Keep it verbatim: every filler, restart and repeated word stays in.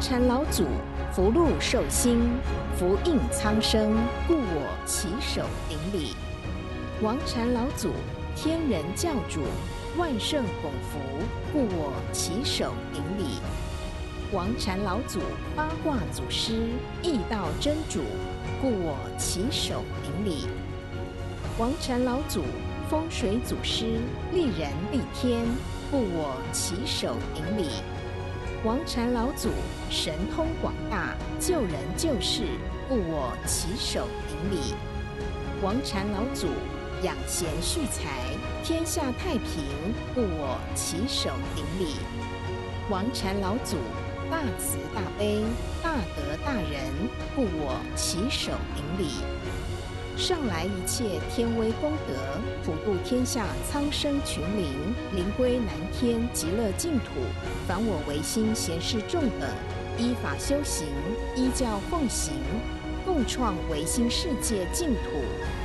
禅老祖福禄寿星，福应苍生，故我起手顶礼。王禅老祖天人教主，万圣拱福，故我起手顶礼。王禅老祖八卦祖师，易道真主，故我起手顶礼。王禅老祖风水祖师，利人利天，故我起手顶礼。王禅老祖神通广大，救人救世，故我起手顶礼。王禅老祖养贤蓄财，天下太平，故我起手顶礼。王禅老祖大慈大悲，大德大仁，故我起手顶礼。上来一切天威功德，普度天下苍生群灵，灵归南天极乐净土。凡我唯心贤士众等，依法修行，依教奉行，共创唯心世界净土。